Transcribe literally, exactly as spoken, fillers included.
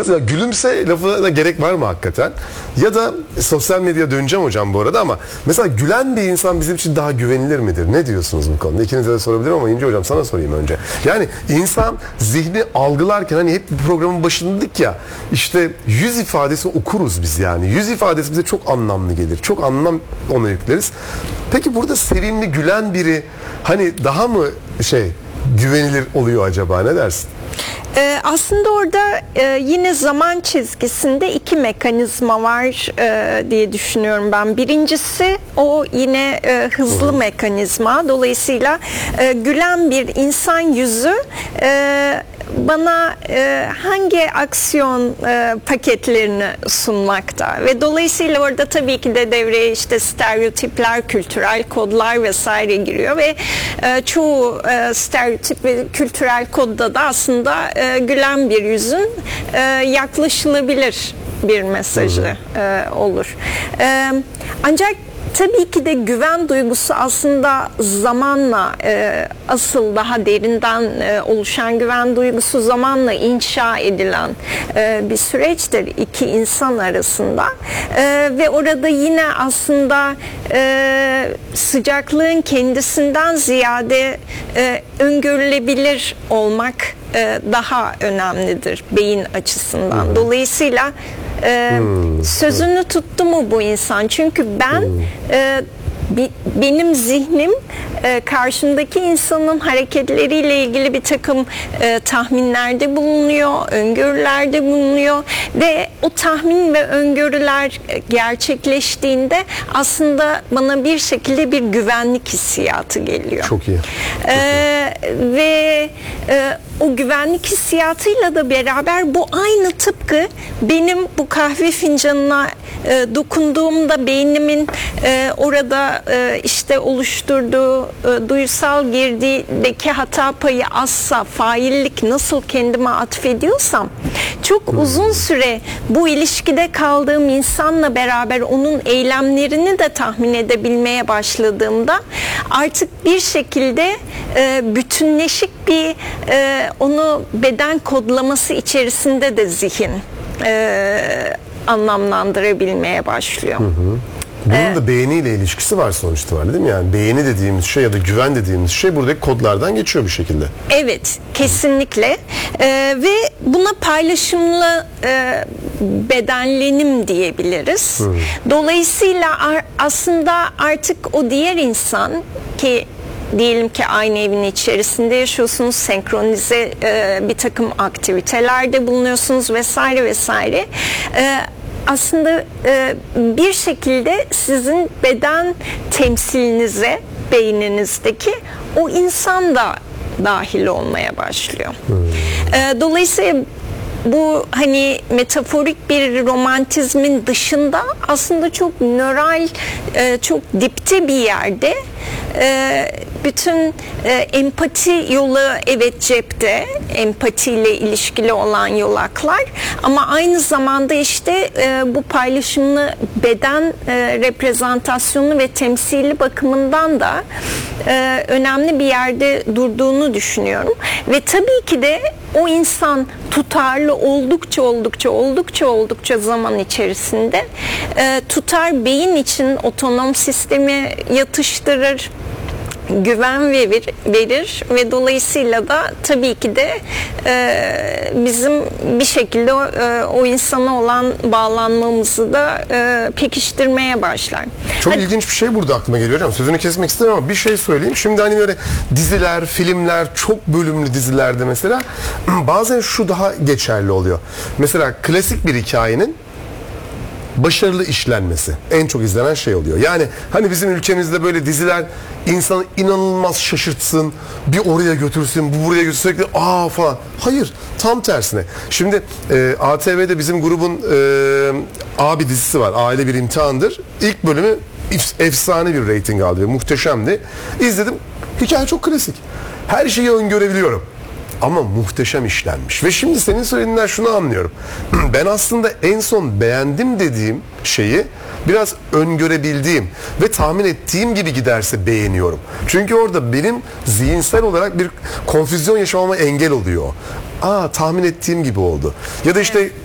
Mesela gülümse lafına gerek var mı hakikaten? Ya da sosyal medyaya döneceğim hocam bu arada ama mesela gülen bir insan bizim için daha güvenilir midir? Ne diyorsunuz bu konuda? İkinize de sorabilirim ama İnce hocam sana sorayım önce. Yani insan zihni algılarken hani hep programın başında dedik ya işte yüz ifadesi okuruz biz yani. Yüz ifadesi bize çok anlamlı gelir. Çok anlam ona yükleriz. Peki burada sevimli gülen biri hani daha mı şey güvenilir oluyor acaba, ne dersin? Ee, aslında orada e, yine zaman çizgisinde iki mekanizma var e, diye düşünüyorum ben. Birincisi o yine e, hızlı mekanizma. Dolayısıyla e, gülen bir insan yüzü e, bana e, hangi aksiyon e, paketlerini sunmakta ve dolayısıyla orada tabii ki de devreye işte stereotipler, kültürel kodlar vesaire giriyor ve e, çoğu e, stereotip ve kültürel kodda da aslında e, gülen bir yüzün e, yaklaşılabilir bir mesajı e, olur. E, ancak tabii ki de güven duygusu aslında zamanla e, asıl daha derinden e, oluşan güven duygusu zamanla inşa edilen e, bir süreçtir iki insan arasında e, ve orada yine aslında e, sıcaklığın kendisinden ziyade e, öngörülebilir olmak e, daha önemlidir beyin açısından. Hmm. Dolayısıyla Ee, hmm. sözünü tuttu mu bu insan? Çünkü ben hmm. e, bi, benim zihnim e, karşımdaki insanın hareketleriyle ilgili bir takım e, tahminlerde bulunuyor, öngörülerde bulunuyor ve o tahmin ve öngörüler gerçekleştiğinde aslında bana bir şekilde bir güvenlik hissiyatı geliyor. Çok iyi. Çok ee, iyi. Ve e, o güvenlik hissiyatıyla da beraber bu aynı tıpkı benim bu kahve fincanına e, dokunduğumda beynimin e, orada e, işte oluşturduğu e, duysal girdideki hata payı azsa, faillik nasıl kendime atfediyorsam çok hmm. uzun süre bu ilişkide kaldığım insanla beraber onun eylemlerini de tahmin edebilmeye başladığımda artık bir şekilde e, bütünleşik bir e, onu beden kodlaması içerisinde de zihin e, anlamlandırabilmeye başlıyor. Hı hı. Bunun da beğeniyle ilişkisi var sonuçta, var değil mi? Yani beğeni dediğimiz şey ya da güven dediğimiz şey buradaki kodlardan geçiyor bir şekilde. Evet, kesinlikle. Ee, ve buna paylaşımlı e, bedenlenim diyebiliriz. Hmm. Dolayısıyla ar- aslında artık o diğer insan ki diyelim ki aynı evin içerisinde yaşıyorsunuz, senkronize e, bir takım aktivitelerde bulunuyorsunuz vesaire vesaire. E, aslında e, bir şekilde sizin beden temsilinize, beyninizdeki o insan da dahil olmaya başlıyor. Hmm. E, dolayısıyla bu hani metaforik bir romantizmin dışında aslında çok nöral, e, çok dipte bir yerde e, bütün e, empati yolu evet cepte, empatiyle ilişkili olan yolaklar ama aynı zamanda işte e, bu paylaşımlı beden e, reprezentasyonu ve temsili bakımından da e, önemli bir yerde durduğunu düşünüyorum ve tabii ki de o insan tutarlı oldukça oldukça oldukça oldukça zaman içerisinde e, tutar beyin için otonom sistemi yatıştırır, güven verir, verir ve dolayısıyla da tabii ki de e, bizim bir şekilde e, o insana olan bağlanmamızı da e, pekiştirmeye başlar. Çok Hadi. ilginç bir şey burada aklıma geliyor hocam. Sözünü kesmek isterim ama bir şey söyleyeyim. Şimdi hani böyle diziler, filmler, çok bölümlü dizilerde mesela bazen şu daha geçerli oluyor. Mesela klasik bir hikayenin başarılı işlenmesi en çok izlenen şey oluyor. Yani hani bizim ülkemizde böyle diziler insanı inanılmaz şaşırtsın, bir oraya götürsün, bu buraya götürsün, sürekli aa falan. Hayır, tam tersine. Şimdi e, A T V'de bizim grubun e, abi dizisi var. Aile Bir İmtihandır. İlk bölümü efsane bir reyting aldı. Muhteşemdi. İzledim. Hikaye çok klasik. Her şeyi öngörebiliyorum. Ama muhteşem işlenmiş. Ve şimdi senin söylediğinden şunu anlıyorum. Ben aslında en son beğendim dediğim şeyi biraz öngörebildiğim ve tahmin ettiğim gibi giderse beğeniyorum. Çünkü orada benim zihinsel olarak bir konfüzyon yaşamama engel oluyor. Aa, tahmin ettiğim gibi oldu. Ya da işte